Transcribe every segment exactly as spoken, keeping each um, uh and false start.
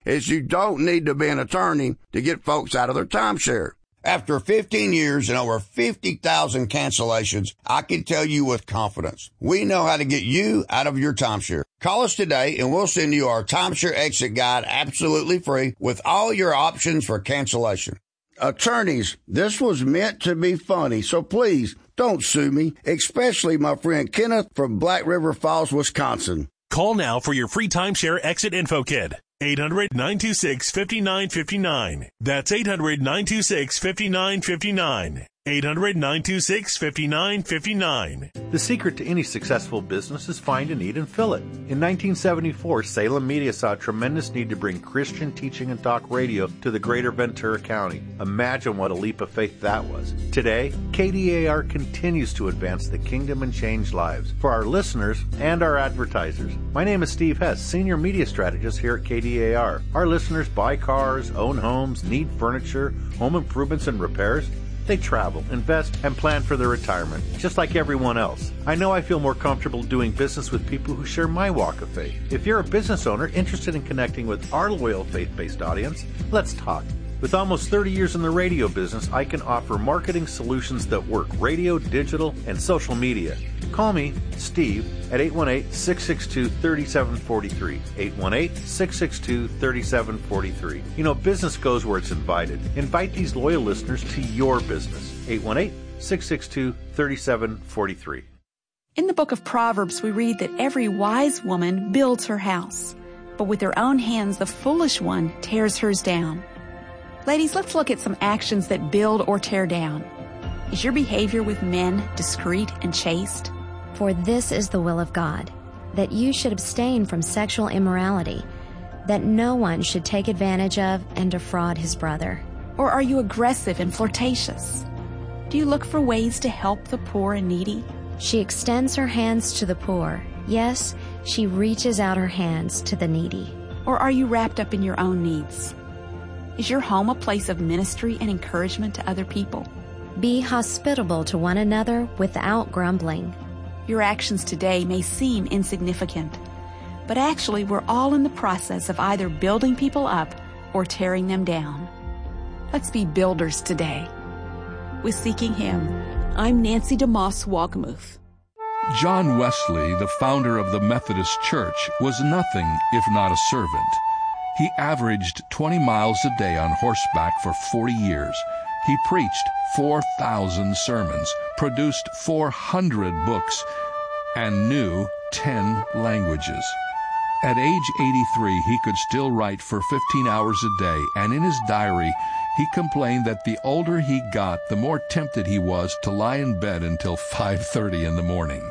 is you don't need to be an attorney to get folks out of their timeshare. After fifteen years and over fifty thousand cancellations, I can tell you with confidence, we know how to get you out of your timeshare. Call us today and we'll send you our timeshare exit guide absolutely free with all your options for cancellation. Attorneys, this was meant to be funny, so please don't sue me, especially my friend Kenneth from Black River Falls, Wisconsin. Call now for your free timeshare exit info kit. eight hundred, nine two six, five nine five nine. That's eight hundred, nine two six, five nine five nine. eight hundred, nine two six, five nine five nine. The secret to any successful business is find a need and fill it. In nineteen seventy-four, Salem Media saw a tremendous need to bring Christian teaching and talk radio to the greater Ventura County. Imagine what a leap of faith that was. Today, K D A R continues to advance the kingdom and change lives for our listeners and our advertisers. My name is Steve Hess, Senior Media Strategist here at K D A R. Our listeners buy cars, own homes, need furniture, home improvements and repairs. They travel, invest, and plan for their retirement, just like everyone else. I know I feel more comfortable doing business with people who share my walk of faith. If you're a business owner interested in connecting with our loyal faith-based audience, let's talk. With almost thirty years in the radio business, I can offer marketing solutions that work: radio, digital, and social media. Call me, Steve, at eight one eight, six six two, three seven four three. eight one eight, six six two, three seven four three. You know, business goes where it's invited. Invite these loyal listeners to your business. eight one eight, six six two, three seven four three. In the book of Proverbs, we read that every wise woman builds her house, but with her own hands the foolish one tears hers down. Ladies, let's look at some actions that build or tear down. Is your behavior with men discreet and chaste? For this is the will of God, that you should abstain from sexual immorality, that no one should take advantage of and defraud his brother. Or are you aggressive and flirtatious? Do you look for ways to help the poor and needy? She extends her hands to the poor. Yes, she reaches out her hands to the needy. Or are you wrapped up in your own needs? Is your home a place of ministry and encouragement to other people? Be hospitable to one another without grumbling. Your actions today may seem insignificant, but actually we're all in the process of either building people up or tearing them down. Let's be builders today. With Seeking Him, I'm Nancy DeMoss Wogmuth. John Wesley, the founder of the Methodist Church, was nothing if not a servant. He averaged twenty miles a day on horseback for forty years. He preached four thousand sermons, produced four hundred books, and knew ten languages. At age eighty-three, he could still write for fifteen hours a day, and in his diary, he complained that the older he got, the more tempted he was to lie in bed until five thirty in the morning.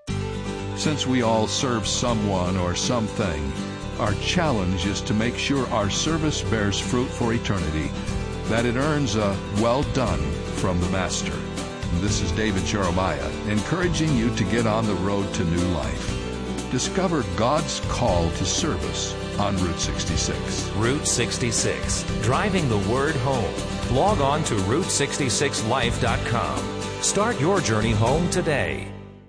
Since we all serve someone or something, our challenge is to make sure our service bears fruit for eternity, that it earns a well done from the Master. This is David Jeremiah, encouraging you to get on the road to new life. Discover God's call to service on Route sixty-six. Route sixty-six, driving the word home. Log on to route sixty-six life dot com. Start your journey home today.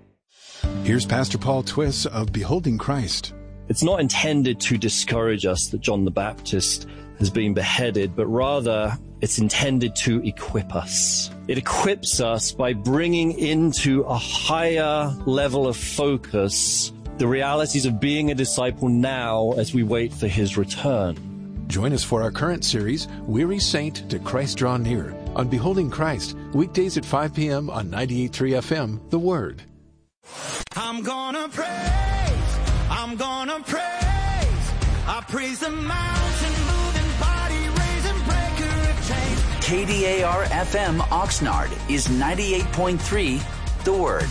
Here's Pastor Paul Twiss of Beholding Christ. It's not intended to discourage us that John the Baptist has been beheaded, but rather it's intended to equip us. It equips us by bringing into a higher level of focus the realities of being a disciple now as we wait for his return. Join us for our current series, Weary Saint to Christ Draw Near, on Beholding Christ, weekdays at five p.m. on ninety-eight point three F M, The Word. I'm gonna praise, I'm gonna praise, I praise the mountain moving, body raising, breaker of chains. K D A R F M Oxnard is ninety-eight point three, The Word.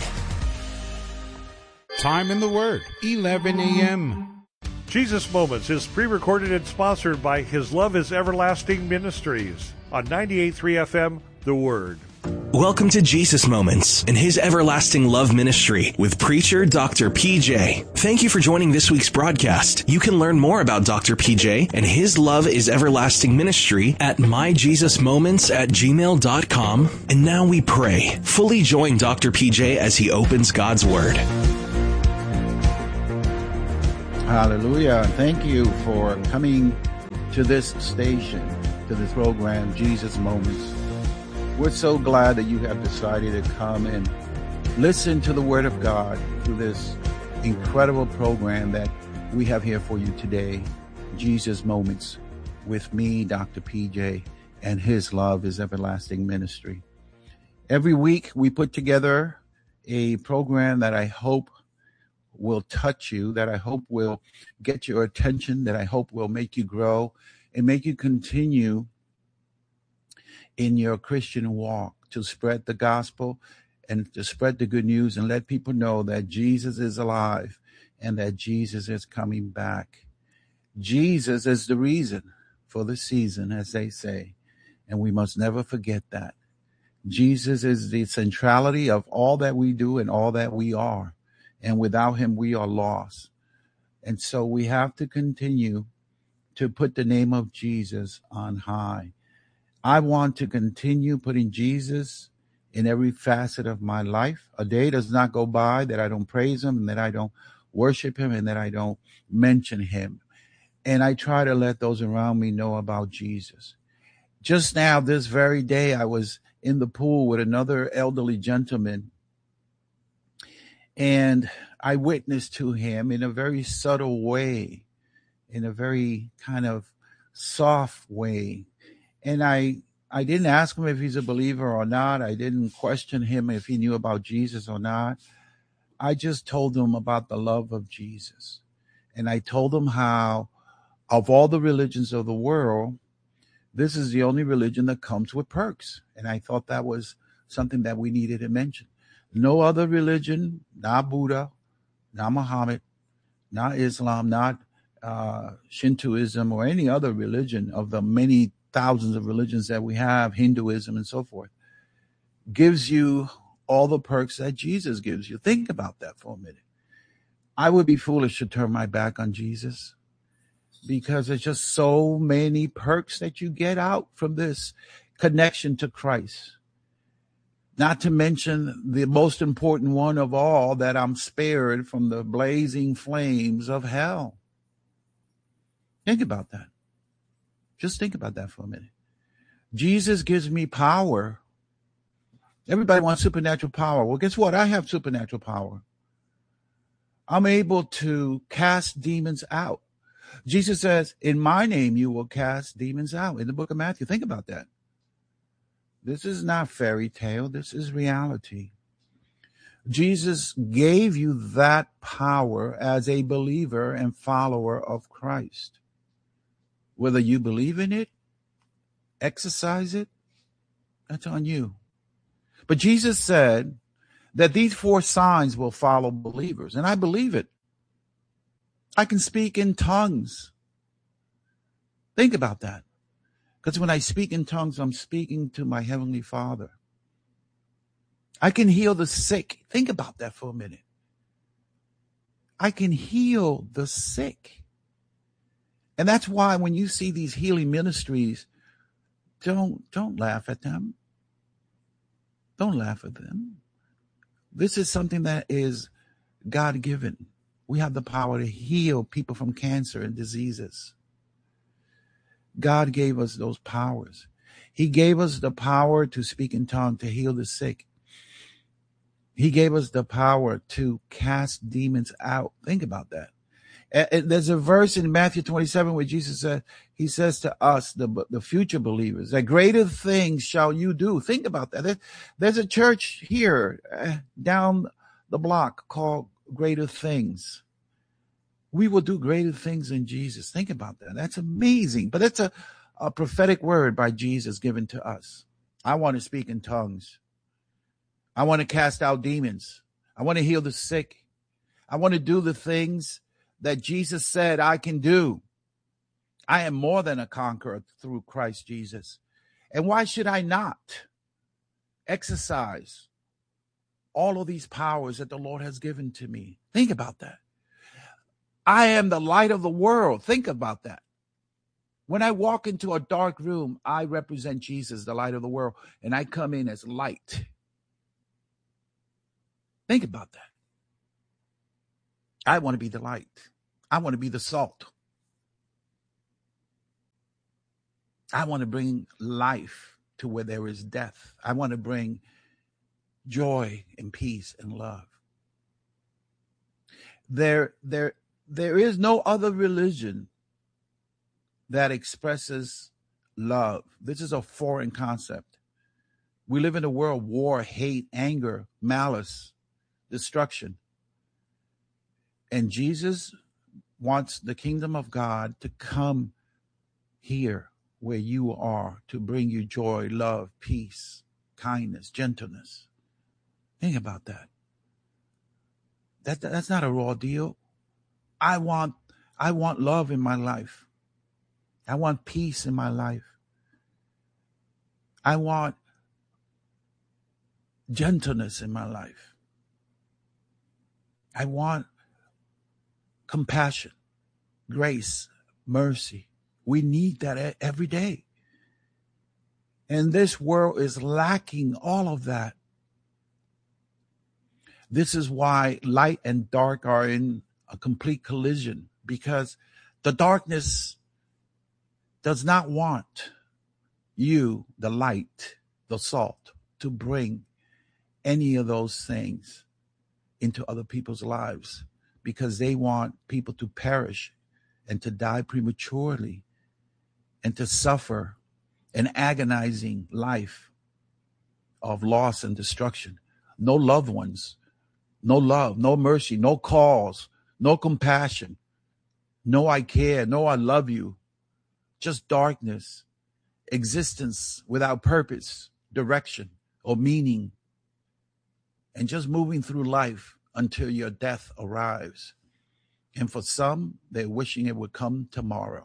Time in the Word, eleven a.m. Jesus Moments is pre-recorded and sponsored by His Love is Everlasting Ministries on ninety-eight point three F M, The Word. Welcome to Jesus Moments in His Everlasting Love Ministry with preacher Doctor P J. Thank you for joining this week's broadcast. You can learn more about Doctor P J and His Love is Everlasting Ministry at my jesus moments at gmail dot com. And now we pray. Fully join Doctor P J as he opens God's Word. Hallelujah. Thank you for coming to this station, to this program, Jesus Moments. We're so glad that you have decided to come and listen to the Word of God through this incredible program that we have here for you today, Jesus Moments, with me, Doctor P J, and His Love is Everlasting Ministry. Every week we put together a program that I hope will touch you, that I hope will get your attention, that I hope will make you grow and make you continue in your Christian walk, to spread the gospel and to spread the good news and let people know that Jesus is alive and that Jesus is coming back. Jesus is the reason for the season, as they say, and we must never forget that. Jesus is the centrality of all that we do and all that we are. And without him, we are lost. And so we have to continue to put the name of Jesus on high. I want to continue putting Jesus in every facet of my life. A day does not go by that I don't praise him and that I don't worship him and that I don't mention him. And I try to let those around me know about Jesus. Just now, this very day, I was in the pool with another elderly gentleman, and I witnessed to him in a very subtle way, in a very kind of soft way. And I, I didn't ask him if he's a believer or not. I didn't question him if he knew about Jesus or not. I just told him about the love of Jesus. And I told him how, of all the religions of the world, this is the only religion that comes with perks. And I thought that was something that we needed to mention. No other religion, not Buddha, not Muhammad, not Islam, not uh, Shintoism or any other religion of the many thousands of religions that we have, Hinduism and so forth, gives you all the perks that Jesus gives you. Think about that for a minute. I would be foolish to turn my back on Jesus, because there's just so many perks that you get out from this connection to Christ. Not to mention the most important one of all, that I'm spared from the blazing flames of hell. Think about that. Just think about that for a minute. Jesus gives me power. Everybody wants supernatural power. Well, guess what? I have supernatural power. I'm able to cast demons out. Jesus says, in my name, you will cast demons out, in the book of Matthew. Think about that. This is not fairy tale. This is reality. Jesus gave you that power as a believer and follower of Christ. Whether you believe in it, exercise it, that's on you. But Jesus said that these four signs will follow believers, and I believe it. I can speak in tongues. Think about that. Because when I speak in tongues, I'm speaking to my Heavenly Father. I can heal the sick. Think about that for a minute. I can heal the sick. And that's why when you see these healing ministries, don't, don't laugh at them. Don't laugh at them. This is something that is God-given. We have the power to heal people from cancer and diseases. God gave us those powers. He gave us the power to speak in tongues, to heal the sick. He gave us the power to cast demons out. Think about that. And there's a verse in Matthew twenty-seven where Jesus said, he says to us, the, the future believers, that greater things shall you do. Think about that. There's a church here uh, down the block called Greater Things. We will do greater things in Jesus. Think about that. That's amazing. But that's a, a prophetic word by Jesus given to us. I want to speak in tongues. I want to cast out demons. I want to heal the sick. I want to do the things that Jesus said I can do. I am more than a conqueror through Christ Jesus. And why should I not exercise all of these powers that the Lord has given to me? Think about that. I am the light of the world. Think about that. When I walk into a dark room, I represent Jesus, the light of the world, and I come in as light. Think about that. I want to be the light. I want to be the salt. I want to bring life to where there is death. I want to bring joy and peace and love. There, there, there is no other religion that expresses love. This is a foreign concept. We live in a world of war, hate, anger, malice, destruction. And Jesus wants the kingdom of God to come here where you are, to bring you joy, love, peace, kindness, gentleness. Think about that. That that's not a raw deal. I want I want love in my life. I want peace in my life. I want gentleness in my life. I want compassion, grace, mercy. We need that every day. And this world is lacking all of that. This is why light and dark are in a complete collision, because the darkness does not want you, the light, the salt, to bring any of those things into other people's lives, because they want people to perish and to die prematurely and to suffer an agonizing life of loss and destruction. No loved ones, no love, no mercy, no cause, no compassion, no I care, no I love you, just darkness, existence without purpose, direction, or meaning, and just moving through life until your death arrives. And for some, they're wishing it would come tomorrow.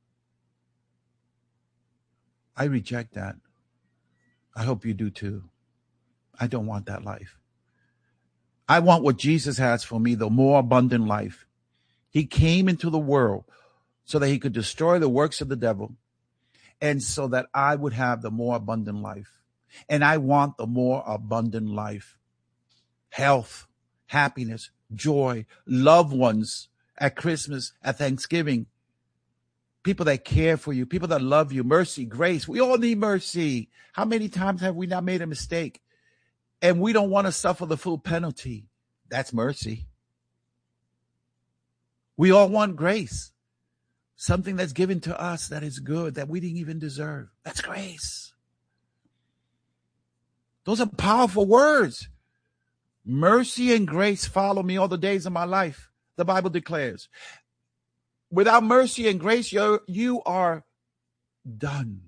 I reject that. I hope you do too. I don't want that life. I want what Jesus has for me, the more abundant life. He came into the world so that he could destroy the works of the devil, and so that I would have the more abundant life. And I want the more abundant life. Health, happiness, joy, loved ones at Christmas, at Thanksgiving, people that care for you, people that love you, mercy, grace. We all need mercy. How many times have we not made a mistake? And we don't want to suffer the full penalty. That's mercy. We all want grace. Something that's given to us that is good, that we didn't even deserve. That's grace. Those are powerful words. Mercy and grace follow me all the days of my life, the Bible declares. Without mercy and grace, you're, you are done.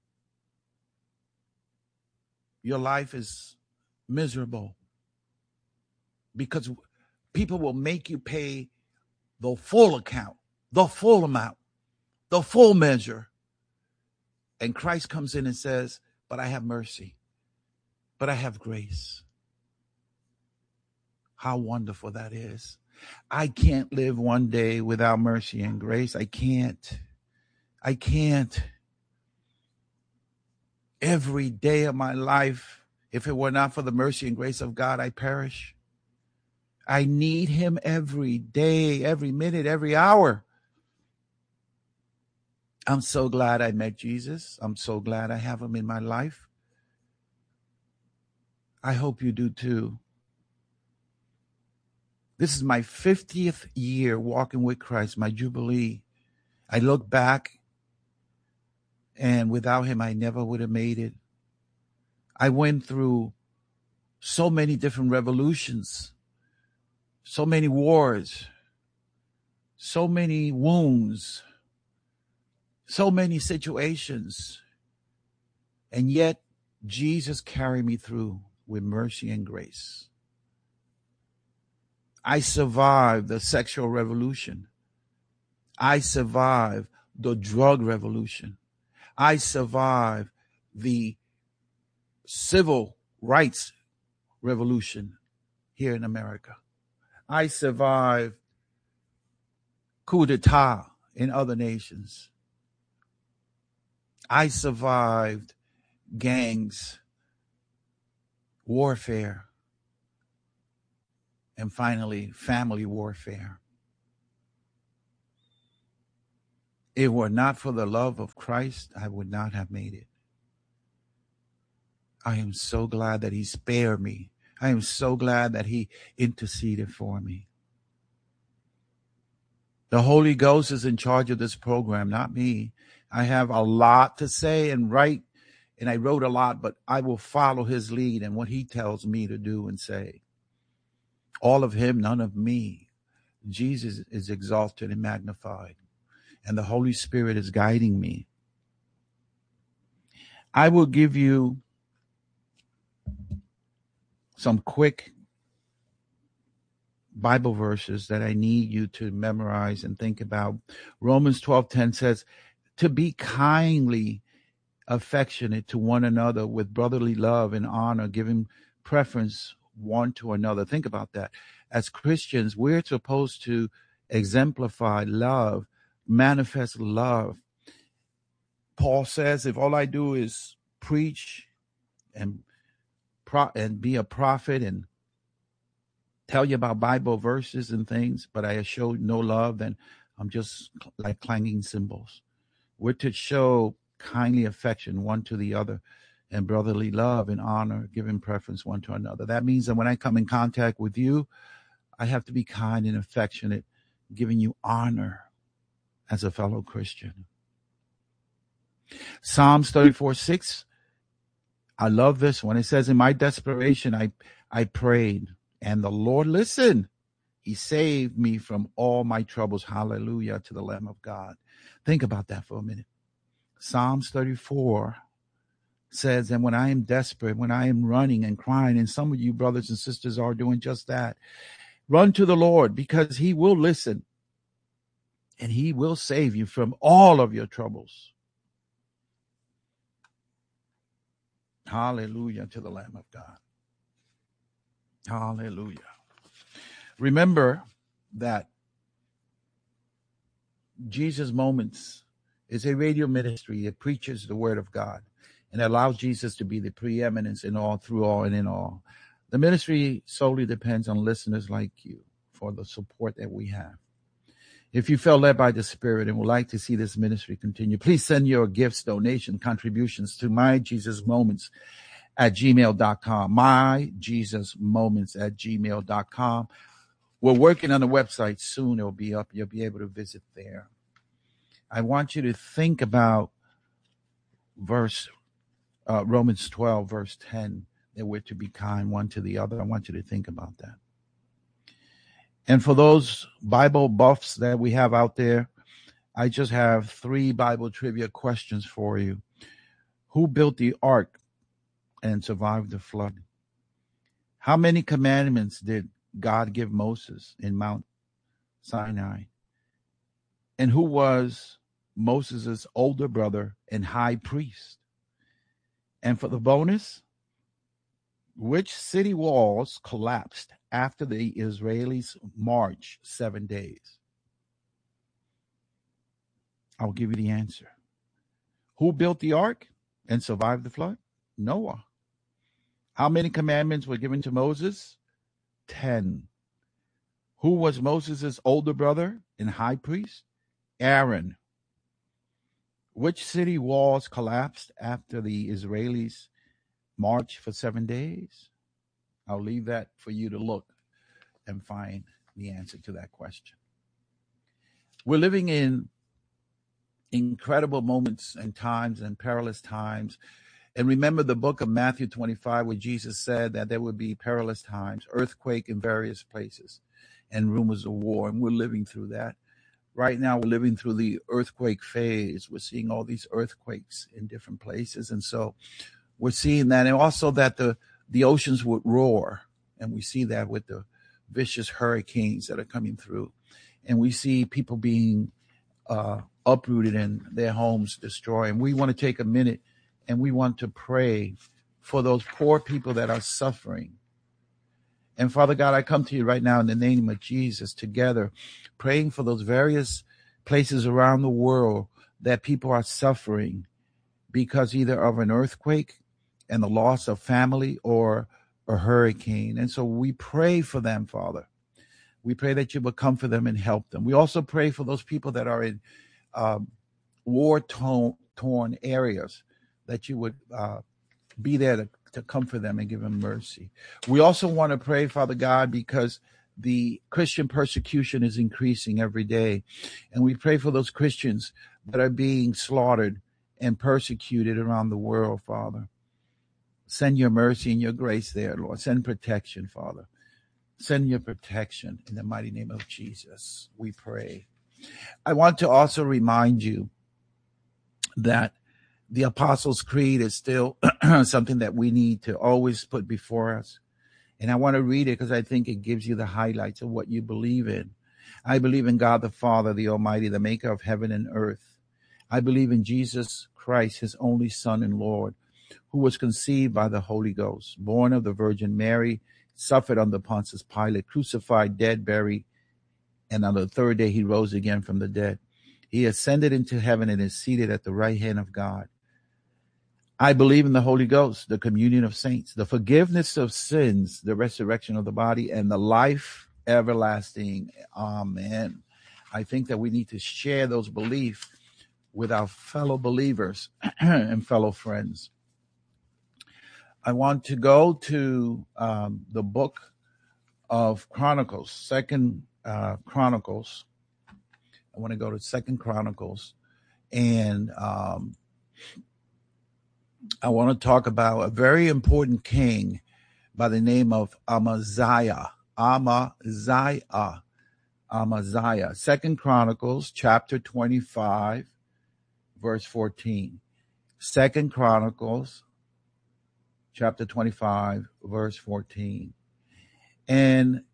Your life is miserable because people will make you pay the full account, the full amount, the full measure. And Christ comes in and says, but I have mercy, but I have grace. How wonderful that is. I can't live one day without mercy and grace. I can't. I can't. Every day of my life, if it were not for the mercy and grace of God, I perish. I need him every day, every minute, every hour. I'm so glad I met Jesus. I'm so glad I have him in my life. I hope you do too. This is my fiftieth year walking with Christ, my Jubilee. I look back, and without him, I never would have made it. I went through so many different revolutions, so many wars, so many wounds, so many situations. And yet, Jesus carried me through with mercy and grace. I survived the sexual revolution. I survived the drug revolution. I survived the civil rights revolution here in America. I survived coup d'etat in other nations. I survived gangs, warfare, and finally, family warfare. If it were not for the love of Christ, I would not have made it. I am so glad that he spared me. I am so glad that he interceded for me. The Holy Ghost is in charge of this program, not me. I have a lot to say and write, and I wrote a lot, but I will follow his lead and what he tells me to do and say. All of him, none of me. Jesus is exalted and magnified, and the Holy Spirit is guiding me. I will give you some quick Bible verses that I need you to memorize and think about. Romans twelve ten says, to be kindly affectionate to one another with brotherly love and honor, giving preference one to another. Think about that. As Christians, we're supposed to exemplify love, manifest love. Paul says, if all I do is preach and pro- and be a prophet and tell you about Bible verses and things, but I show no love, then I'm just like clanging cymbals. We're to show kindly affection one to the other and brotherly love and honor, giving preference one to another. That means that when I come in contact with you, I have to be kind and affectionate, giving you honor as a fellow Christian. Psalms thirty-four six, I love this one. It says, in my desperation, I, I prayed, and the Lord listened. He saved me from all my troubles. Hallelujah to the Lamb of God. Think about that for a minute. Psalms thirty-four says, and when I am desperate, when I am running and crying, and some of you brothers and sisters are doing just that, run to the Lord, because he will listen and he will save you from all of your troubles. Hallelujah to the Lamb of God. Hallelujah. Remember that Jesus Moments is a radio ministry that preaches the word of God and allows Jesus to be the preeminence in all, through all, and in all. The ministry solely depends on listeners like you for the support that we have. If you felt led by the Spirit and would like to see this ministry continue, please send your gifts, donation, contributions to My Jesus Moments at gmail dot com. My Jesus Moments at gmail dot com. We're working on the website soon. It'll be up. You'll be able to visit there. I want you to think about verse uh, Romans twelve, verse ten, that we're to be kind one to the other. I want you to think about that. And for those Bible buffs that we have out there, I just have three Bible trivia questions for you. Who built the ark and survived the flood? How many commandments did God give Moses in Mount Sinai? And who was Moses' older brother and high priest? And for the bonus, which city walls collapsed after the Israelis marched seven days? I'll give you the answer. Who built the ark and survived the flood? Noah. How many commandments were given to Moses? Ten. Who was Moses' older brother and high priest? Aaron. Which city walls collapsed after the Israelis marched for seven days? I'll leave that for you to look and find the answer to that question. We're living in incredible moments and times and perilous times. And remember the book of Matthew twenty-five, where Jesus said that there would be perilous times, earthquake in various places, and rumors of war. And we're living through that. Right now, we're living through the earthquake phase. We're seeing all these earthquakes in different places. And so we're seeing that. And also that the, the oceans would roar. And we see that with the vicious hurricanes that are coming through. And we see people being uh, uprooted and their homes destroyed. And we want to take a minute and we want to pray for those poor people that are suffering. And Father God, I come to you right now in the name of Jesus, together, praying for those various places around the world that people are suffering because either of an earthquake and the loss of family or a hurricane. And so we pray for them, Father. We pray that you will comfort them and help them. We also pray for those people that are in um, war-torn areas, that you would uh, be there to, to comfort them and give them mercy. We also want to pray, Father God, because the Christian persecution is increasing every day. And we pray for those Christians that are being slaughtered and persecuted around the world, Father. Send your mercy and your grace there, Lord. Send protection, Father. Send your protection in the mighty name of Jesus, we pray. I want to also remind you that the Apostles' Creed is still something that we need to always put before us. And I want to read it because I think it gives you the highlights of what you believe in. I believe in God the Father, the Almighty, the maker of heaven and earth. I believe in Jesus Christ, his only Son and Lord, who was conceived by the Holy Ghost, born of the Virgin Mary, suffered under Pontius Pilate, crucified, dead, buried, and on the third day he rose again from the dead. He ascended into heaven and is seated at the right hand of God. I believe in the Holy Ghost, the communion of saints, the forgiveness of sins, the resurrection of the body, and the life everlasting. Amen. I think that we need to share those beliefs with our fellow believers and fellow friends. I want to go to um, the book of Chronicles, Second uh, Chronicles. I want to go to Second Chronicles, and um, I want to talk about a very important king by the name of Amaziah. Amaziah. Amaziah. Second Chronicles, chapter twenty-five, verse fourteen. Second Chronicles, chapter twenty-five, verse fourteen. And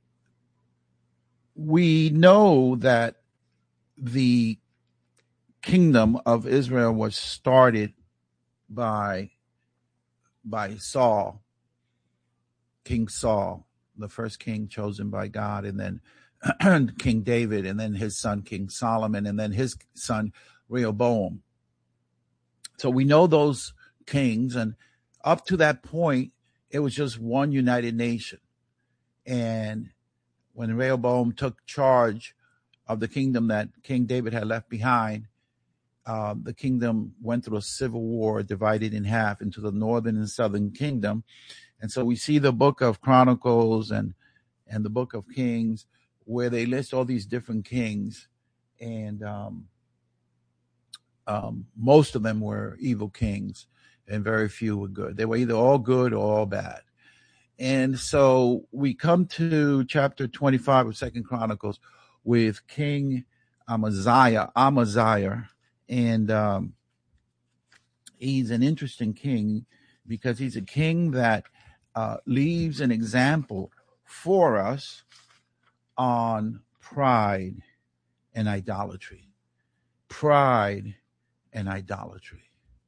we know that the kingdom of Israel was started by by Saul, King Saul, the first king chosen by God, and then King David, and then his son King Solomon, and then his son Rehoboam. So we know those kings, and up to that point, it was just one united nation. And when Rehoboam took charge of the kingdom that King David had left behind, Um, the kingdom went through a civil war, divided in half into the northern and southern kingdom. And so we see the book of Chronicles and, and the book of Kings, where they list all these different kings. And um, um, most of them were evil kings, and very few were good. They were either all good or all bad. And so we come to chapter twenty-five of Second Chronicles with King Amaziah, Amaziah. And um, he's an interesting king because he's a king that uh, leaves an example for us on pride and idolatry. Pride and idolatry.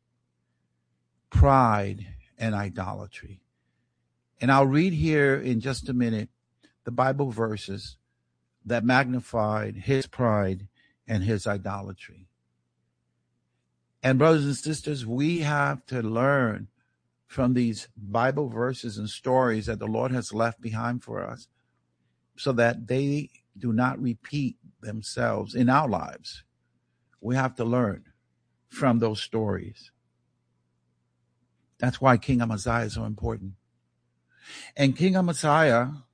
Pride and idolatry. And I'll read here in just a minute the Bible verses that magnified his pride and his idolatry. And brothers and sisters, we have to learn from these Bible verses and stories that the Lord has left behind for us so that they do not repeat themselves in our lives. We have to learn from those stories. That's why King Amaziah is so important. And King Amaziah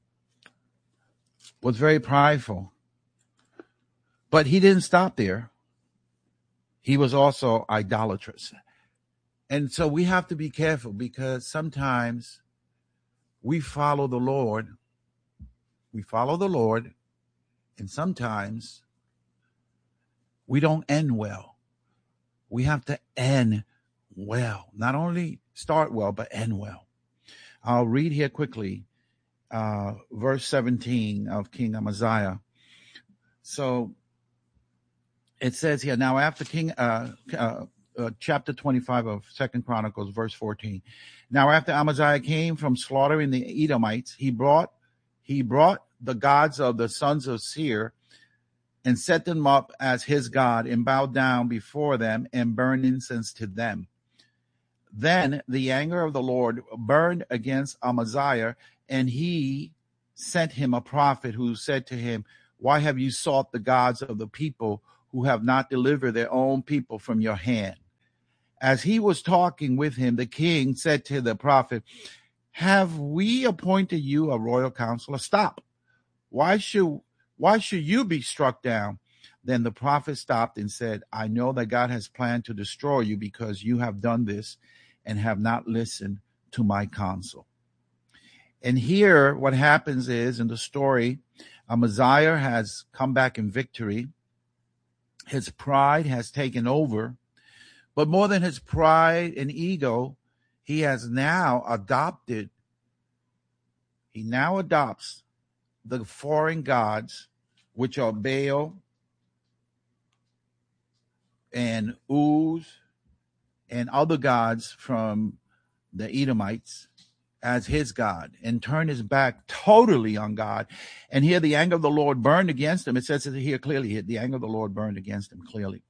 was very prideful, but he didn't stop there. He was also idolatrous. And so we have to be careful, because sometimes we follow the Lord. We follow the Lord, and sometimes we don't end well. We have to end well. Not only start well, but end well. I'll read here quickly, uh, verse seventeen of King Amaziah. So it says here, now after King, uh, uh, uh, chapter twenty-five of Second Chronicles, verse fourteen. Now after Amaziah came from slaughtering the Edomites, he brought, he brought the gods of the sons of Seir and set them up as his God, and bowed down before them and burned incense to them. Then the anger of the Lord burned against Amaziah, and he sent him a prophet who said to him, why have you sought the gods of the people who have not delivered their own people from your hand. As he was talking with him, the king said to the prophet, have we appointed you a royal counselor? Stop. Why should, why should you be struck down? Then the prophet stopped and said, I know that God has planned to destroy you because you have done this and have not listened to my counsel. And here what happens is, in the story, Amaziah has come back in victory. His pride has taken over. But more than his pride and ego, he has now adopted, he now adopts the foreign gods, which are Baal and Uz and other gods from the Edomites, as his God, and turned his back totally on God. And here the anger of the Lord burned against him. It says it here clearly, the anger of the Lord burned against him clearly.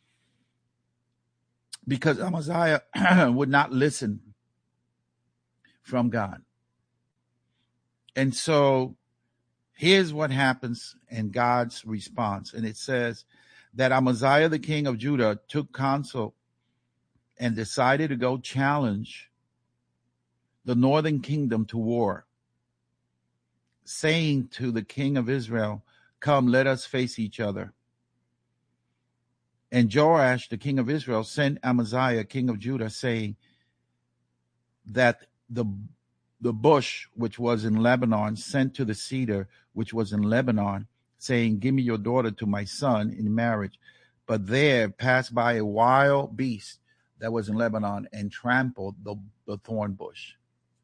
Because Amaziah would not listen from God. And so here's what happens in God's response. And it says that Amaziah, the king of Judah, took counsel and decided to go challenge the northern kingdom to war, saying to the king of Israel, come, let us face each other. And Joash, the king of Israel, sent Amaziah, king of Judah, saying that the, the bush which was in Lebanon sent to the cedar which was in Lebanon, saying, give me your daughter to my son in marriage. But there passed by a wild beast that was in Lebanon and trampled the, the thorn bush.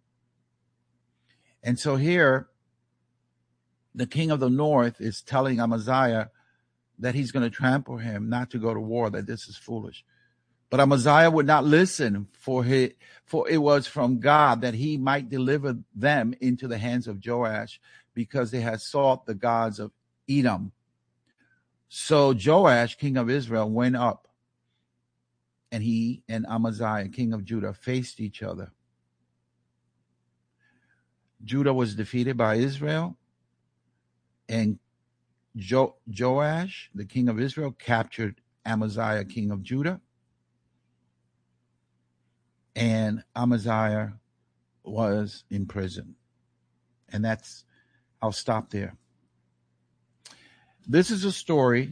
And so here, the king of the north is telling Amaziah that he's going to trample him, not to go to war, that this is foolish. But Amaziah would not listen, for he, for it was from God that he might deliver them into the hands of Joash, because they had sought the gods of Edom. So Joash, king of Israel, went up, and he and Amaziah, king of Judah, faced each other. Judah was defeated by Israel, and Jo- Joash, the king of Israel, captured Amaziah, king of Judah. And Amaziah was in prison. And that's, I'll stop there. This is a story,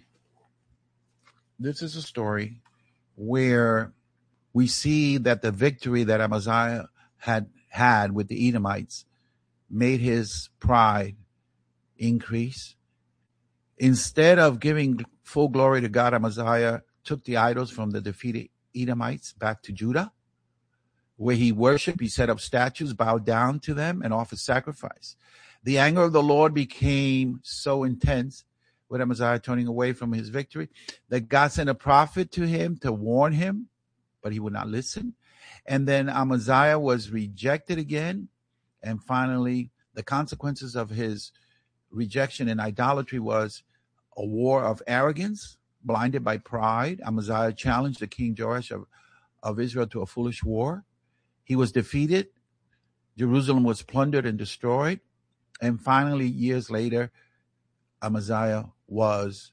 this is a story where we see that the victory that Amaziah had had with the Edomites made his pride increase. Instead of giving full glory to God, Amaziah took the idols from the defeated Edomites back to Judah, where he worshiped. He set up statues, bowed down to them, and offered sacrifice. The anger of the Lord became so intense with Amaziah turning away from his victory that God sent a prophet to him to warn him, but he would not listen. And then Amaziah was rejected again. And finally, the consequences of his rejection and idolatry was a war of arrogance, blinded by pride. Amaziah challenged the king Joash of, of Israel to a foolish war. He was defeated. Jerusalem was plundered and destroyed. And finally, years later, Amaziah was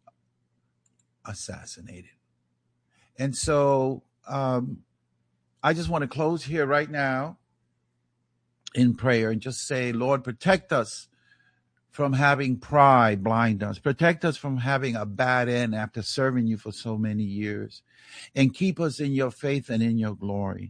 assassinated. And so um, I just want to close here right now in prayer and just say, Lord, protect us from having pride blind us. Protect us from having a bad end after serving you for so many years. And keep us in your faith and in your glory.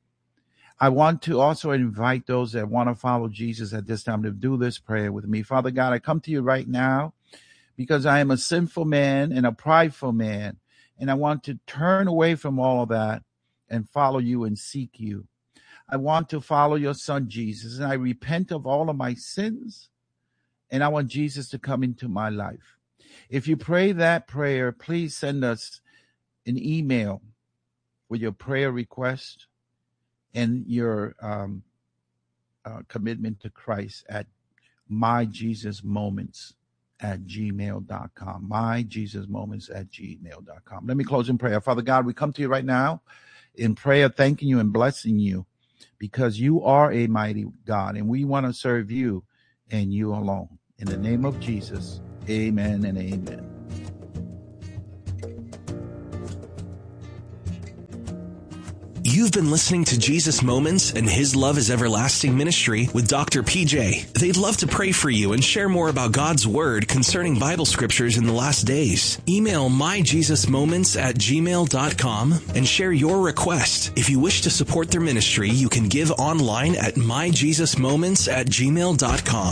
I want to also invite those that want to follow Jesus at this time to do this prayer with me. Father God, I come to you right now because I am a sinful man and a prideful man. And I want to turn away from all of that and follow you and seek you. I want to follow your son, Jesus, and I repent of all of my sins. And I want Jesus to come into my life. If you pray that prayer, please send us an email with your prayer request and your um, uh, commitment to Christ at myjesusmoments at gmail dot com. myjesusmoments at gmail dot com. Let me close in prayer. Father God, we come to you right now in prayer, thanking you and blessing you because you are a mighty God and we want to serve you and you alone. In the name of Jesus, amen and amen. You've been listening to Jesus Moments and His Love is Everlasting Ministry with Doctor P J. They'd love to pray for you and share more about God's Word concerning Bible scriptures in the last days. Email my jesus moments at gmail dot com and share your request. If you wish to support their ministry, you can give online at my jesus moments at gmail dot com.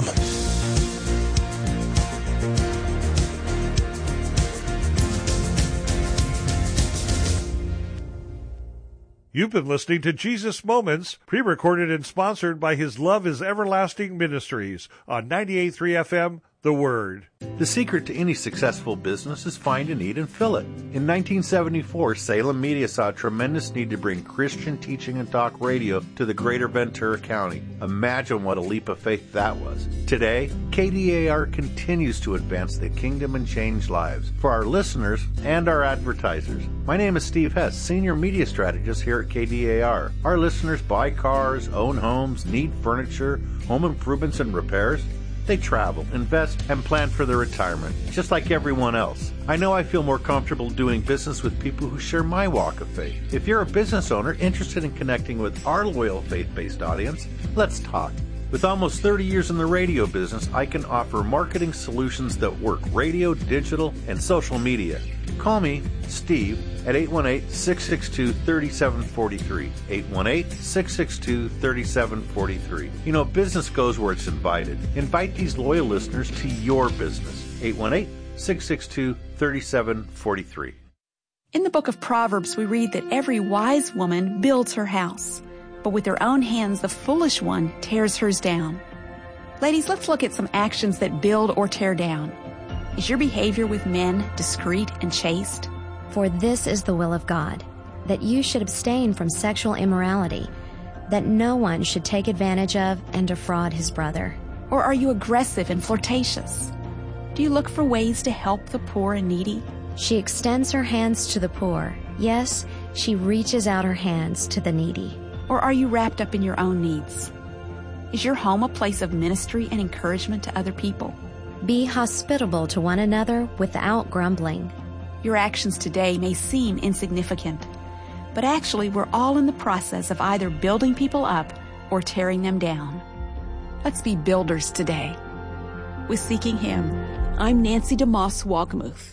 You've been listening to Jesus Moments, pre-recorded and sponsored by His Love is Everlasting Ministries on ninety-eight point three F M, The Word. The secret to any successful business is find a need and fill it. In nineteen seventy-four, Salem Media saw a tremendous need to bring Christian teaching and talk radio to the greater Ventura County. Imagine what a leap of faith that was. Today, K D A R continues to advance the kingdom and change lives for our listeners and our advertisers. My name is Steve Hess, Senior Media Strategist here at K D A R. Our listeners buy cars, own homes, need furniture, home improvements and repairs. They travel, invest, and plan for their retirement, just like everyone else. I know I feel more comfortable doing business with people who share my walk of faith. If you're a business owner interested in connecting with our loyal faith-based audience, let's talk. With almost thirty years in the radio business, I can offer marketing solutions that work radio, digital, and social media. Call me, Steve, at eight one eight, six six two, three seven four three. eight one eight, six six two, three seven four three. You know, business goes where it's invited. Invite these loyal listeners to your business. eight one eight, six six two, three seven four three. In the book of Proverbs, we read that every wise woman builds her house, but with her own hands the foolish one tears hers down. Ladies, let's look at some actions that build or tear down. Is your behavior with men discreet and chaste? For this is the will of God, that you should abstain from sexual immorality, that no one should take advantage of and defraud his brother. Or are you aggressive and flirtatious? Do you look for ways to help the poor and needy? She extends her hands to the poor. Yes, she reaches out her hands to the needy. Or are you wrapped up in your own needs? Is your home a place of ministry and encouragement to other people? Be hospitable to one another without grumbling. Your actions today may seem insignificant, but actually we're all in the process of either building people up or tearing them down. Let's be builders today. With Seeking Him, I'm Nancy DeMoss Walgemuth.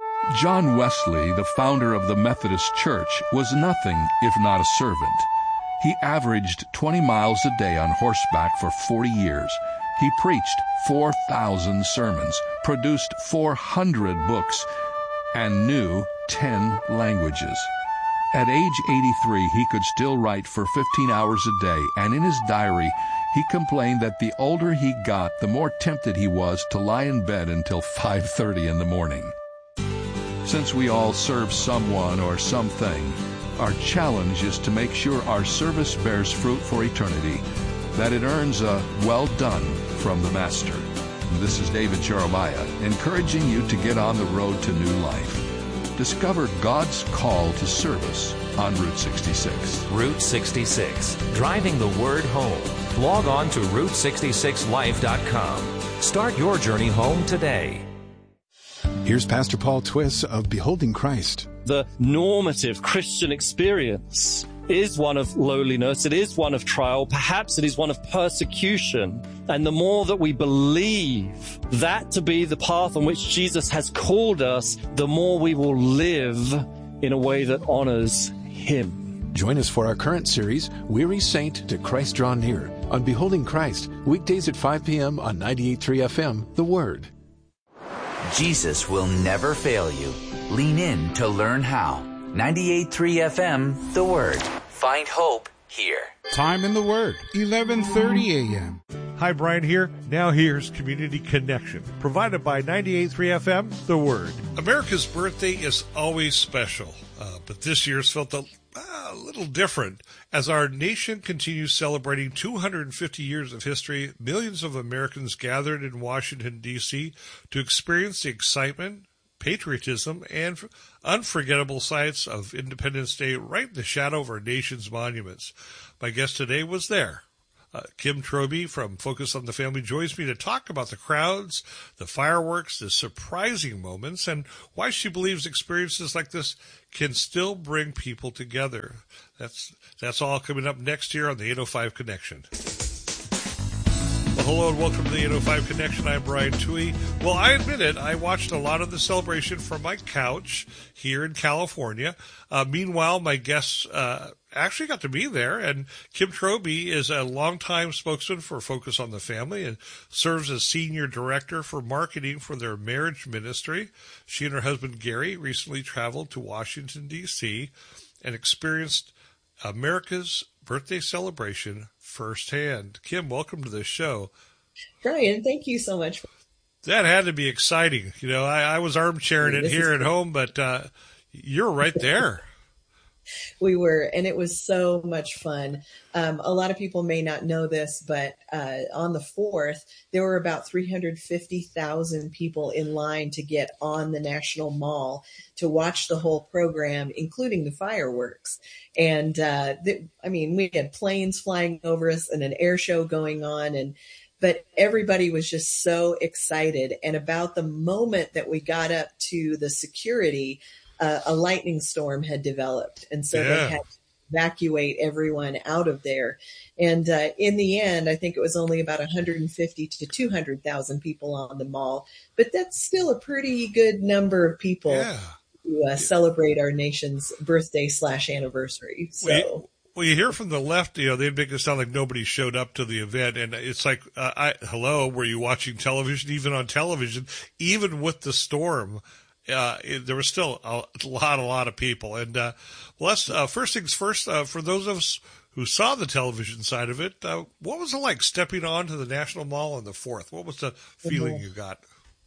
John Wesley, the founder of the Methodist Church, was nothing if not a servant. He averaged twenty miles a day on horseback for forty years. He preached four thousand sermons, produced four hundred books, and knew ten languages. At age eighty-three, he could still write for fifteen hours a day, and in his diary, he complained that the older he got, the more tempted he was to lie in bed until five thirty in the morning. Since we all serve someone or something, our challenge is to make sure our service bears fruit for eternity, that it earns a well done from the Master. This is David Jeremiah, encouraging you to get on the road to new life. Discover God's call to service on Route sixty-six. Route sixty-six, driving the word home. Log on to route sixty-six life dot com. Start your journey home today. Here's Pastor Paul Twiss of Beholding Christ. The normative Christian experience is one of lowliness, it is one of trial, perhaps it is one of persecution. And the more that we believe that to be the path on which Jesus has called us, the more we will live in a way that honors Him. Join us for our current series, Weary Saint to Christ Draw Near, on Beholding Christ, weekdays at five p.m. on ninety-eight point three F M, The Word. Jesus will never fail you. Lean in to learn how. ninety-eight point three F M, The Word. Find hope here. Time in the Word, eleven thirty a.m. Hi, Brian here. Now here's Community Connection, provided by ninety-eight point three F M, The Word. America's birthday is always special, uh, but this year's felt a, a little different. As our nation continues celebrating two hundred fifty years of history, millions of Americans gathered in Washington, D C to experience the excitement, patriotism, and unforgettable sights of Independence Day right in the shadow of our nation's monuments. My guest today was there. Uh, Kim Troby from Focus on the Family joins me to talk about the crowds, the fireworks, the surprising moments, and why she believes experiences like this can still bring people together. That's that's all coming up next year on the eight oh five Connection. Well, hello and welcome to the eight oh five Connection. I'm Brian Toohey. Well, I admit it, I watched a lot of the celebration from my couch here in California. Uh, meanwhile, my guests uh, actually got to be there, and Kim Troby is a longtime spokesman for Focus on the Family and serves as senior director for marketing for their marriage ministry. She and her husband, Gary, recently traveled to Washington, D C and experienced America's birthday celebration firsthand. Kim, welcome to the show. Brian, thank you so much. That had to be exciting. You know, I, I was armchairing it here at home, but uh, you're right there. We were, and it was so much fun. Um, a lot of people may not know this, but uh, on the fourth, there were about three hundred fifty thousand people in line to get on the National Mall to watch the whole program, including the fireworks. And uh, th- I mean, we had planes flying over us and an air show going on, and but everybody was just so excited. And about the moment that we got up to the security, Uh, a lightning storm had developed, and so yeah. they had to evacuate everyone out of there. And uh, in the end, I think it was only about one hundred fifty to two hundred thousand people on the mall, but that's still a pretty good number of people yeah. to uh, yeah. celebrate our nation's birthday slash anniversary. So. Well, you, well, you hear from the left, you know, they make it sound like nobody showed up to the event, and it's like, uh, I, hello, were you watching television? Even on television, even with the storm, Uh, it, there was still a lot, a lot of people. And, uh, well, let's, uh, first things first, uh, for those of us who saw the television side of it, uh, what was it like stepping onto the National Mall on the fourth? What was the feeling mm-hmm. you got?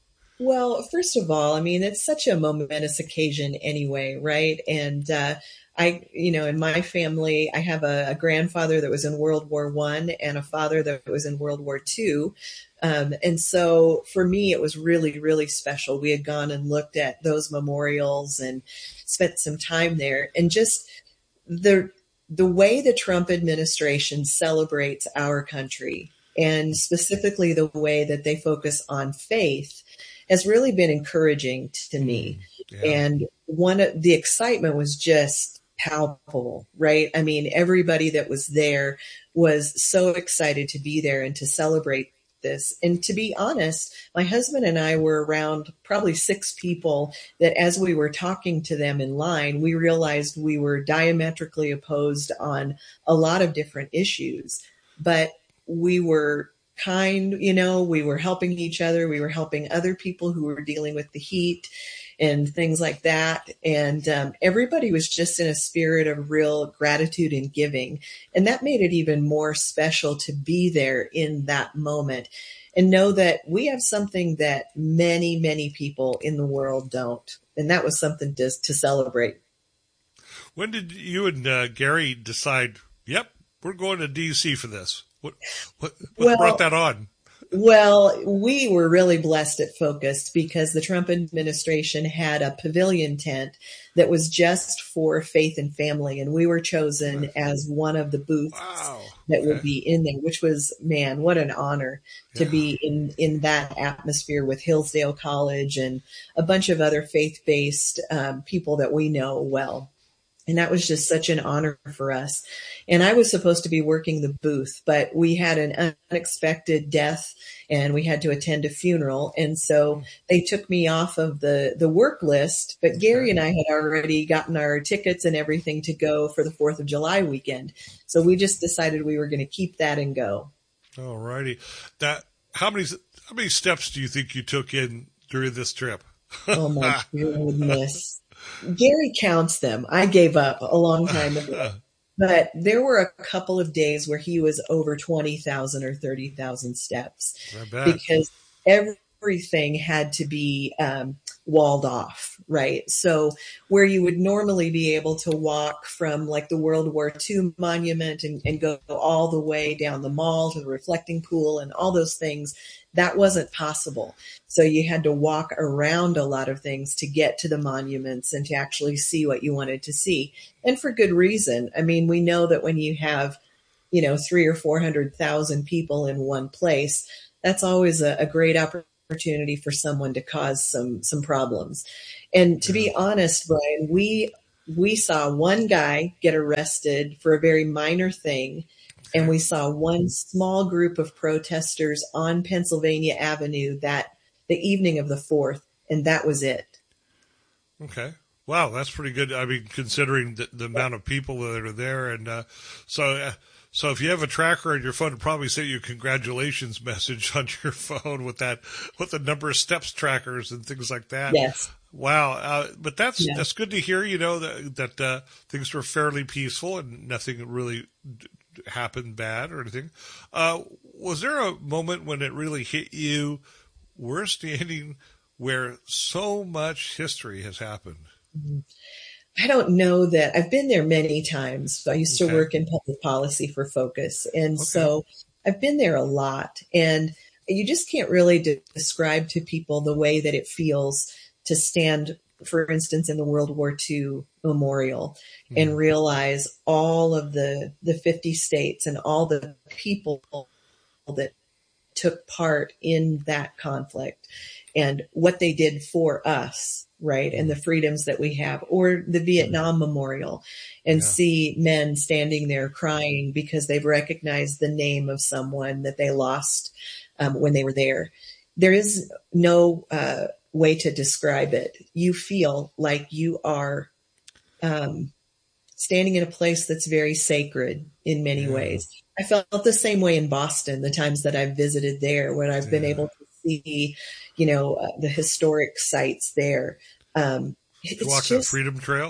Well, first of all, I mean, it's such a momentous occasion anyway, right? And, uh, I, you know, in my family, I have a, a grandfather that was in World War One and a father that was in World War Two. Um, and so for me, it was really, really special. We had gone and looked at those memorials and spent some time there, and just the, the way the Trump administration celebrates our country, and specifically the way that they focus on faith, has really been encouraging to me. Yeah. And one of the excitement was just palpable, right? I mean, everybody that was there was so excited to be there and to celebrate this. And to be honest, my husband and I were around probably six people that as we were talking to them in line, we realized we were diametrically opposed on a lot of different issues, but we were kind, you know, we were helping each other. We were helping other people who were dealing with the heat and things like that. And um, everybody was just in a spirit of real gratitude and giving. And that made it even more special to be there in that moment and know that we have something that many, many people in the world don't. And that was something to, to celebrate. When did you and uh, Gary decide, yep, we're going to D C for this? What, what, what well, brought that on? Well, we were really blessed at Focus because the Trump administration had a pavilion tent that was just for faith and family. And we were chosen as one of the booths wow. that okay. would be in there, which was, man, what an honor yeah. to be in, in that atmosphere with Hillsdale College and a bunch of other faith-based um, people that we know well. And that was just such an honor for us. And I was supposed to be working the booth, but we had an unexpected death and we had to attend a funeral. And so they took me off of the, the work list, but Gary and I had already gotten our tickets and everything to go for the fourth of July weekend. So we just decided we were going to keep that and go. All righty. That, how many, how many steps do you think you took in during this trip? Oh my goodness. Gary counts them. I gave up a long time ago. But there were a couple of days where he was over twenty thousand or thirty thousand steps because everything had to be um, walled off, right? So where you would normally be able to walk from like the World War Two monument and, and go all the way down the mall to the reflecting pool and all those things, that wasn't possible. So you had to walk around a lot of things to get to the monuments and to actually see what you wanted to see. And for good reason. I mean, we know that when you have, you know, three or four hundred thousand people in one place, that's always a, a great opportunity for someone to cause some some problems. And to be honest, Brian, we we saw one guy get arrested for a very minor thing, and we saw one small group of protesters on Pennsylvania Avenue that the evening of the fourth, and that was it. Okay. Wow, that's pretty good. I mean, considering the, the amount of people that are there, and uh, so uh, so if you have a tracker on your phone, it'll probably send you a congratulations message on your phone with that with the number of steps trackers and things like that. Yes. Wow. Uh, but that's Yeah. that's good to hear. You know that that uh, things were fairly peaceful and nothing really d- happened bad or anything. Uh, was there a moment when it really hit you? We're standing where so much history has happened. I don't know that. I've been there many times. I used Okay. to work in public policy for Focus. And so I've been there a lot. And you just can't really de- describe to people the way that it feels to stand, for instance, in the World War Two Memorial and realize all of the, the fifty states and all the people that took part in that conflict and what they did for us, right? And the freedoms that we have, or the Vietnam Memorial, and Yeah. see men standing there crying because they've recognized the name of someone that they lost um, when they were there. There is no uh, way to describe it. You feel like you are um, standing in a place that's very sacred in many Yeah. ways. I felt the same way in Boston, the times that I've visited there, when I've been Yeah. able to see, you know, uh, the historic sites there. Um, Did it's you walk that just, Freedom Trail?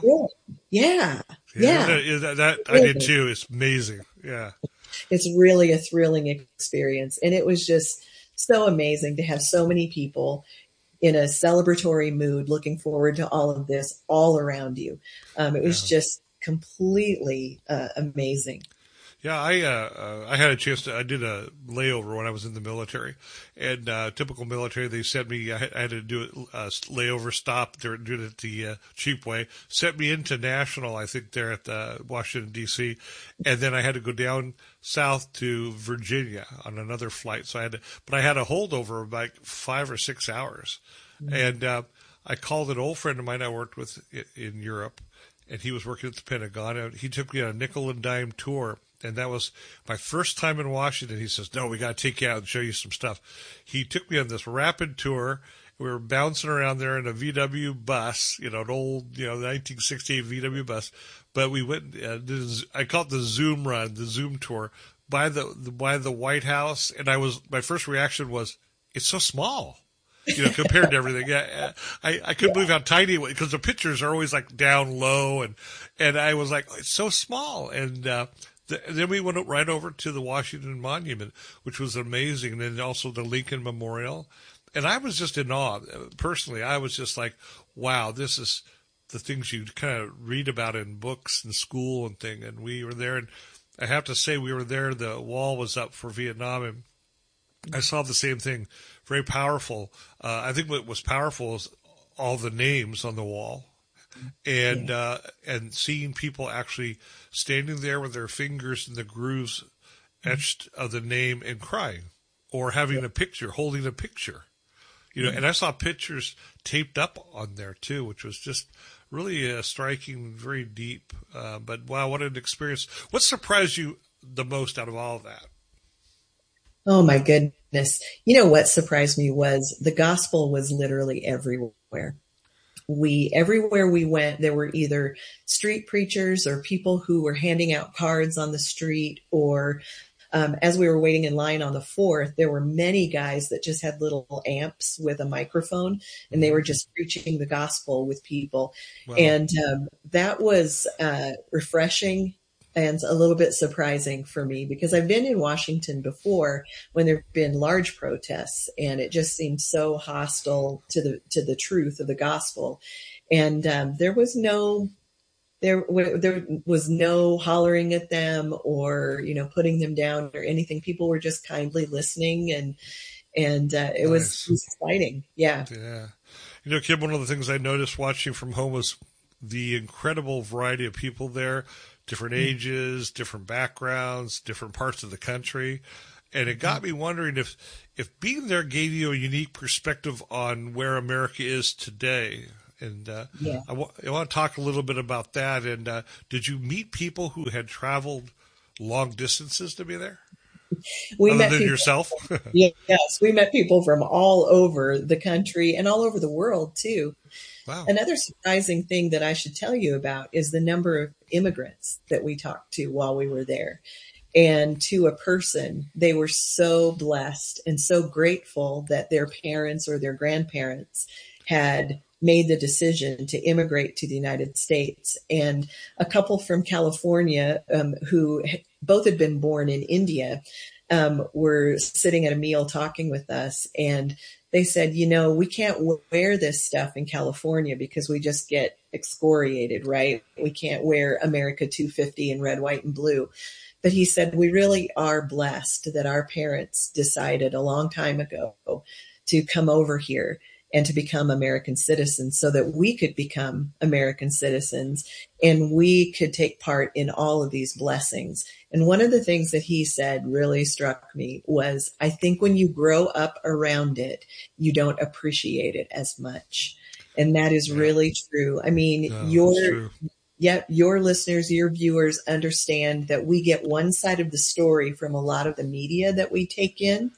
yeah, yeah. That, that, that I did too. It's amazing. Yeah. It's really a thrilling experience. And it was just so amazing to have so many people in a celebratory mood, looking forward to all of this all around you. Um, it was just completely uh, amazing. Yeah, I uh, uh, I had a chance to. I did a layover when I was in the military, and uh, typical military. They sent me. I had, I had to do a layover stop. They were doing it the uh, cheap way. Sent me into National, I think, there at uh, Washington D C, and then I had to go down south to Virginia on another flight. So I had to, but I had a holdover of like five or six hours, mm-hmm. and uh, I called an old friend of mine I worked with in Europe, and he was working at the Pentagon. And he took me on a nickel and dime tour. And that was my first time in Washington. He says, no, we got to take you out and show you some stuff. He took me on this rapid tour. We were bouncing around there in a V W bus, you know, an old, you know, nineteen sixty-eight V W bus. But we went, uh, did, I call it the Zoom run, the Zoom tour, by the, the by the White House. And I was, my first reaction was, it's so small. You know, compared to everything. Yeah, I, I couldn't believe how tiny it was, because the pictures are always like down low. And, and I was like, oh, it's so small. And, uh, then we went right over to the Washington Monument, which was amazing, and then also the Lincoln Memorial. And I was just in awe. Personally, I was just like, wow, this is the things you kind of read about in books and school and thing. And we were there, and I have to say we were there. The wall was up for Vietnam, and I saw the same thing. Very powerful. Uh, I think what was powerful is all the names on the wall. And uh, and seeing people actually standing there with their fingers in the grooves etched of the name and crying, or having a picture, holding a picture, you know. And I saw pictures taped up on there too, which was just really uh, striking, very deep. Uh, but wow, what an experience! What surprised you the most out of all of that? Oh my goodness! You know what surprised me was the gospel was literally everywhere. We, everywhere we went, there were either street preachers or people who were handing out cards on the street, or um, as we were waiting in line on the fourth, there were many guys that just had little amps with a microphone, and they were just preaching the gospel with people. Wow. And um, that was uh, refreshing and a little bit surprising for me, because I've been in Washington before when there've been large protests, and it just seemed so hostile to the to the truth of the gospel. And um, there was no there there was no hollering at them or, you know, putting them down or anything. People were just kindly listening, and and uh, it, nice. was, it was exciting. Yeah. Yeah. You know, Kim, one of the things I noticed watching from home was the incredible variety of people there. different ages, different backgrounds, different parts of the country. And it got me wondering if, if being there gave you a unique perspective on where America is today. And uh, yeah. I, w- I want to talk a little bit about that. And uh, did you meet people who had traveled long distances to be there? We Other met than people, yourself? Yes, we met people from all over the country and all over the world, too. Wow. Another surprising thing that I should tell you about is the number of immigrants that we talked to while we were there. And to a person, they were so blessed and so grateful that their parents or their grandparents had made the decision to immigrate to the United States. And a couple from California um, who both had been born in India um, were sitting at a meal talking with us. And they said, you know, we can't wear this stuff in California because we just get excoriated, right? We can't wear America two fifty in red, white, and blue. But he said, we really are blessed that our parents decided a long time ago to come over here and to become American citizens so that we could become American citizens and we could take part in all of these blessings. And one of the things that he said really struck me was, I think when you grow up around it, you don't appreciate it as much. And that is really true. I mean, No, your yeah, your listeners, your viewers understand that we get one side of the story from a lot of the media that we take in.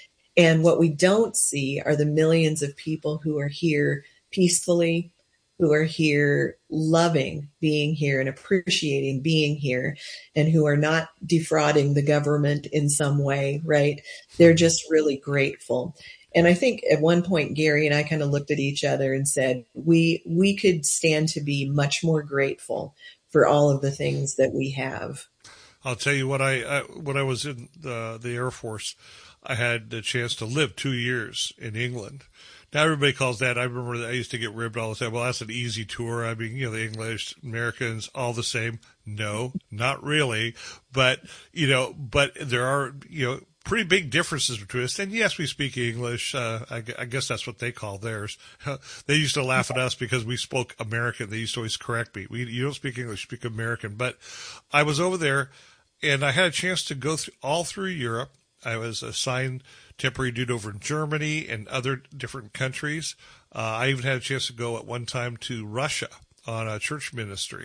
And what we don't see are the millions of people who are here peacefully, who are here loving being here and appreciating being here, and who are not defrauding the government in some way, right? They're just really grateful. And I think at one point, Gary and I kind of looked at each other and said, we we could stand to be much more grateful for all of the things that we have. I'll tell you what, I, I when I was in the, the Air Force, I had the chance to live two years in England. Now everybody calls that, I remember that I used to get ribbed all the time. Well, that's an easy tour. I mean, you know, the English, Americans, all the same. No, not really. But, you know, but there are, you know, pretty big differences between us. And yes, we speak English. Uh, I, I guess that's what they call theirs. They used to laugh at us because we spoke American. They used to always correct me. We, you don't speak English, you speak American. But I was over there and I had a chance to go through all through Europe. I was assigned temporary duty over in Germany and other different countries. Uh, I even had a chance to go at one time to Russia on a church ministry.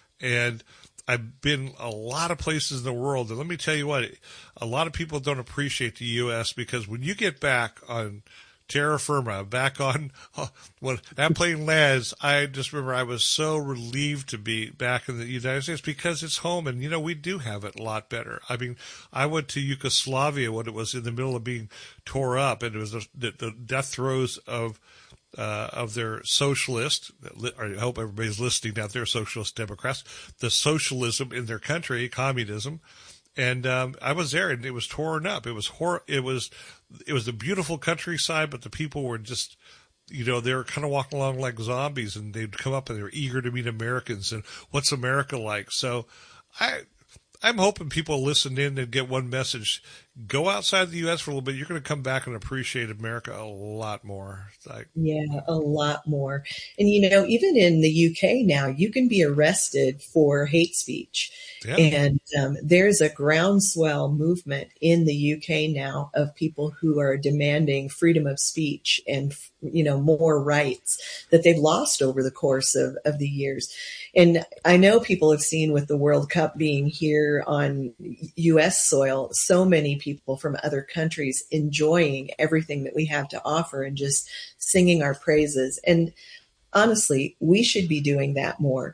And I've been a lot of places in the world. And let me tell you what, a lot of people don't appreciate the U S because when you get back on terra firma, back on uh, when that plane lands, I just remember I was so relieved to be back in the United States because it's home. And, you know, we do have it a lot better. I mean, I went to Yugoslavia when it was in the middle of being tore up, and it was the, the, the death throes of Uh, of their socialist, I hope everybody's listening out there, socialist Democrats, the socialism in their country, communism. And um, I was there, and it was torn up. It was hor- It was, it was a beautiful countryside, but the people were just, you know, they were kind of walking along like zombies, and they'd come up and they were eager to meet Americans and what's America like. So I, I'm hoping people listen in and get one message. Go outside the U S for a little bit. You're going to come back and appreciate America a lot more. Like, yeah, a lot more. And, you know, even in the U K now, you can be arrested for hate speech. Yeah. And um, there's a groundswell movement in the U K now of people who are demanding freedom of speech and, you know, more rights that they've lost over the course of, of the years. And I know people have seen with the World Cup being here on U S soil, so many people from other countries enjoying everything that we have to offer and just singing our praises. And honestly, we should be doing that more.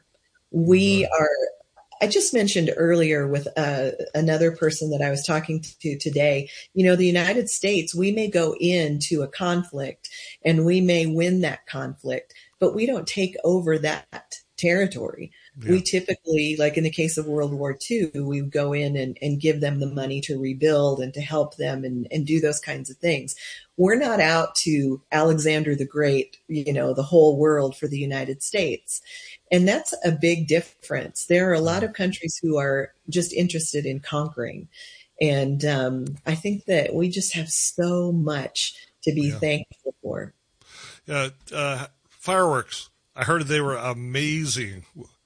We are, I just mentioned earlier with uh, another person that I was talking to today, you know, the United States, we may go into a conflict and we may win that conflict, but we don't take over that territory. Yeah. We typically, like in the case of World War Two, we would go in and, and give them the money to rebuild and to help them and, and do those kinds of things. We're not out to Alexander the Great, you know, the whole world for the United States. And that's a big difference. There are a lot of countries who are just interested in conquering. And um, I think that we just have so much to be yeah. thankful for. Uh, uh, fireworks. I heard they were amazing.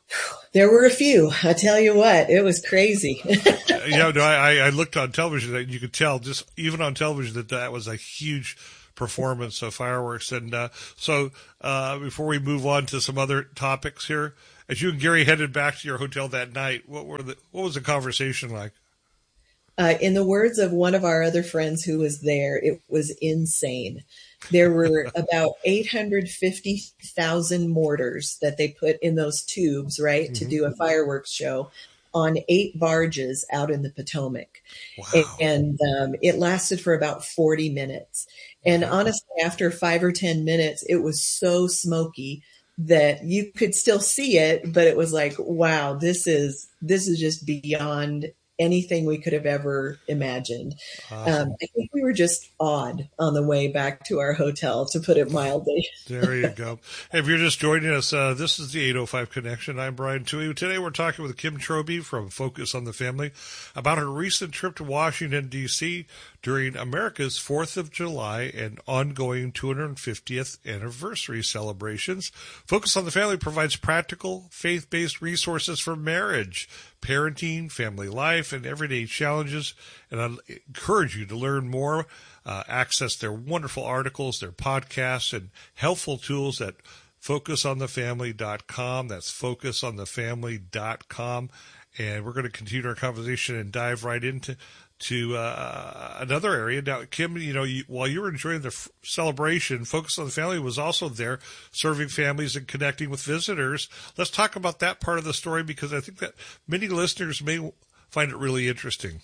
There were a few. I tell you what, it was crazy. Yeah, no, I, I looked on television, and you could tell just even on television that that was a huge performance of fireworks. And uh, so uh, before we move on to some other topics here, as you and Gary headed back to your hotel that night, what were the what was the conversation like? Uh, in the words of one of our other friends who was there, it was insane. There were about eight hundred fifty thousand mortars that they put in those tubes, right, mm-hmm. to do a fireworks show on eight barges out in the Potomac. Wow. And um, it lasted for about forty minutes. And honestly, after five or ten minutes, it was so smoky that you could still see it, but it was like, wow, this is, this is just beyond anything we could have ever imagined. Awesome. Um, I think we were just awed on the way back to our hotel, to put it mildly. There you go. Hey, if you're just joining us, uh, this is the eight oh five Connection. I'm Brian Toohey. Today we're talking with Kim Troby from Focus on the Family about her recent trip to Washington, D C during America's fourth of July and ongoing two hundred fiftieth anniversary celebrations. Focus on the Family provides practical, faith-based resources for marriage, parenting, family life, and everyday challenges. And I encourage you to learn more, uh, access their wonderful articles, their podcasts, and helpful tools at focus on the family dot com. That's focus on the family dot com. And we're going to continue our conversation and dive right into to uh, another area. Now, Kim, you know, you, while you were enjoying the f- celebration, Focus on the Family was also there serving families and connecting with visitors. Let's talk about that part of the story, because I think that many listeners may find it really interesting.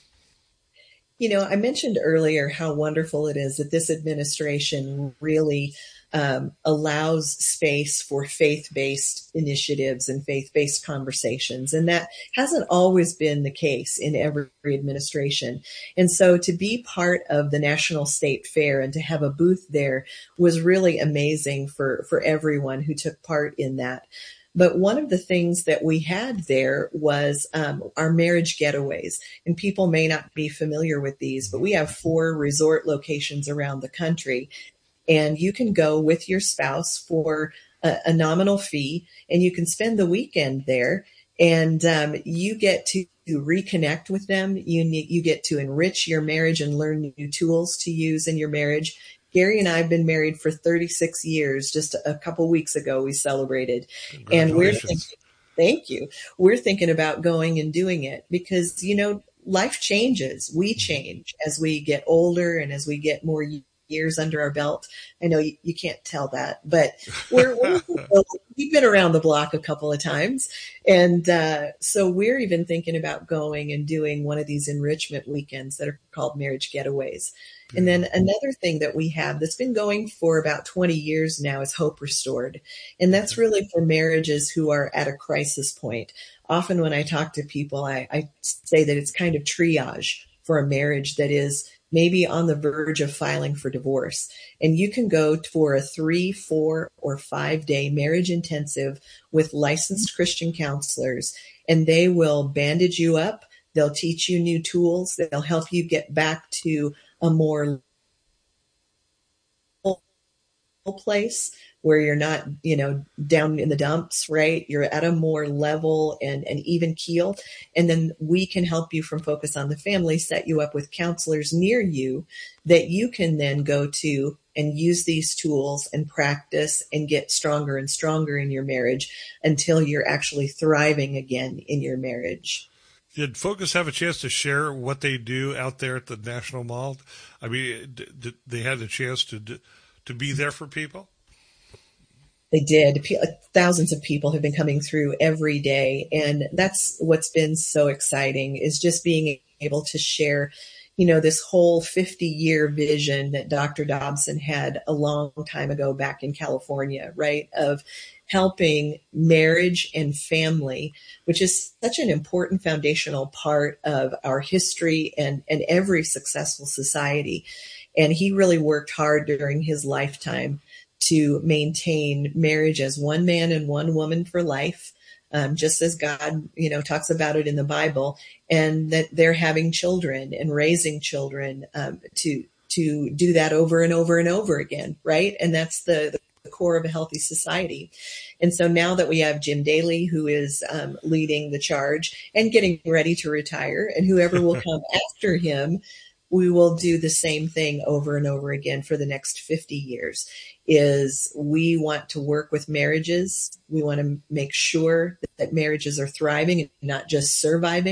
You know, I mentioned earlier how wonderful it is that this administration really um, allows space for faith-based initiatives and faith-based conversations. And that hasn't always been the case in every administration. And so to be part of the National State Fair and to have a booth there was really amazing for, for everyone who took part in that. But one of the things that we had there was um, our marriage getaways. And people may not be familiar with these, but we have four resort locations around the country. And you can go with your spouse for a, a nominal fee, and you can spend the weekend there. And um, you get to reconnect with them. You need, you get to enrich your marriage and learn new tools to use in your marriage. Gary and I have been married for thirty-six years. Just a couple weeks ago, we celebrated. And we're thinking, thank you. We're thinking about going and doing it because, you know, life changes. We change as we get older and as we get more years under our belt. I know you, you can't tell that, but we're, we're we've been around the block a couple of times. And uh, so we're even thinking about going and doing one of these enrichment weekends that are called marriage getaways. And then another thing that we have that's been going for about twenty years now is Hope Restored. And that's really for marriages who are at a crisis point. Often when I talk to people, I, I say that it's kind of triage for a marriage that is maybe on the verge of filing for divorce. And you can go for a three, four, or five day marriage intensive with licensed Christian counselors, and they will bandage you up. They'll teach you new tools. They'll help you get back to a more place where you're not, you know, down in the dumps, right? You're at a more level and, and even keel. And then we can help you from Focus on the Family, set you up with counselors near you that you can then go to and use these tools and practice and get stronger and stronger in your marriage until you're actually thriving again in your marriage. Did Focus have a chance to share what they do out there at the National Mall? I mean, did they had a chance to to be there for people? They did. Thousands of people have been coming through every day. And that's what's been so exciting, is just being able to share, you know, this whole fifty year vision that Doctor Dobson had a long time ago back in California, right? Of helping marriage and family, which is such an important foundational part of our history and, and every successful society. And he really worked hard during his lifetime to maintain marriage as one man and one woman for life, um, just as God, you know, talks about it in the Bible, and that they're having children and raising children um, to to do that over and over and over again, right? And that's the, the core of a healthy society. And so now that we have Jim Daly, who is um, leading the charge and getting ready to retire, and whoever will come after him, we will do the same thing over and over again for the next fifty years. Is we want to work with marriages. We want to make sure that, that marriages are thriving and not just surviving.